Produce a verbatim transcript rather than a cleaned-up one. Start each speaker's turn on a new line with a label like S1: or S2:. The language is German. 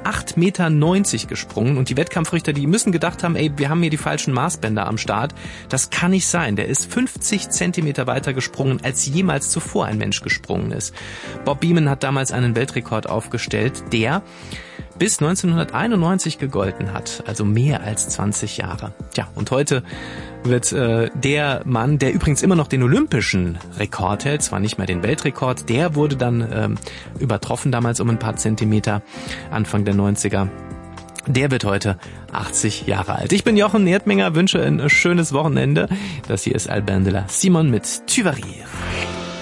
S1: acht Meter neunzig gesprungen und die Wettkampfrichter, die müssen gedacht haben, ey, wir haben hier die falschen Maßbänder am Start. Das kann nicht sein. Der ist fünfzig Zentimeter weiter gesprungen, als jemals zuvor ein Mensch gesprungen ist. Bob Beamon hat damals einen Weltrekord aufgestellt, der bis neunzehnhunderteinundneunzig gegolten hat, also mehr als zwanzig Jahre. Tja, und heute wird äh, der Mann, der übrigens immer noch den olympischen Rekord hält, zwar nicht mehr den Weltrekord, der wurde dann ähm, übertroffen damals um ein paar Zentimeter, Anfang der neunziger. Der wird heute achtzig Jahre alt. Ich bin Jochen Erdminger, wünsche ein schönes Wochenende. Das hier ist Albin de la Simon mit Tu vas rire.